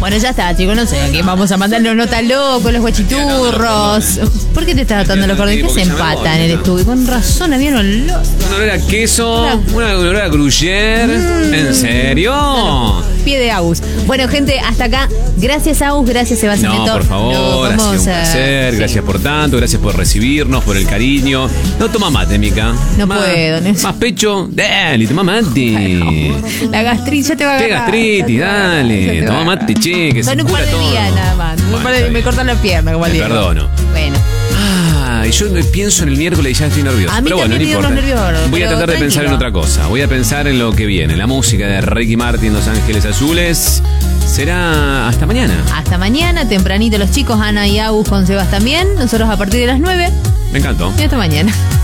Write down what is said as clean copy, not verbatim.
Bueno, ya está, chicos, no sé, aquí vamos a mandar los notas locos, los guachiturros. ¿Por qué te estás atando los cordones? ¿Qué se empata en el estudio? Con razón, había un olor. Un olor a queso, un olor a gruyère. ¿En serio? Pie de Agus. Bueno, gente, hasta acá. Gracias, Agus, gracias, Sebastián. No, por favor, ha sido un placer. Sí. Gracias por tanto, gracias por recibirnos, por el cariño. No toma mate, Mica. No puedo. Más pecho, dale, toma mate. La gastritis ya te va a agarrar. ¿Qué gastritis? Dale, toma mate, che, que son se un par de cura días todo. nada más. Bueno, me cortan la pierna, como el día. Perdono. Bueno. Y yo pienso en el miércoles y ya estoy nervioso. A mí pero bueno, no importa. Voy a tratar de pensar en otra cosa. Voy a pensar en lo que viene. La música de Ricky Martin, Los Ángeles Azules. Será hasta mañana. Hasta mañana, tempranito los chicos, Ana y Agus con Sebas también. Nosotros a partir de las 9. Me encantó. Y hasta mañana.